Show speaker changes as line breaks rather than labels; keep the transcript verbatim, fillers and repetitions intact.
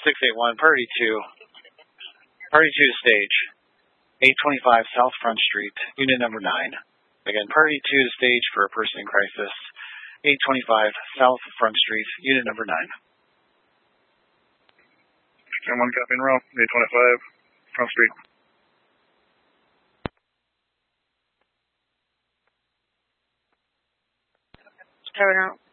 six eight one, priority two. Priority two to stage. eight twenty-five South Front Street, unit number nine. Again, priority two to stage for a person in crisis. eight twenty-five South Front Street, unit number nine.
ten one, copy and roll. eight twenty-five Front Street.
Turn out.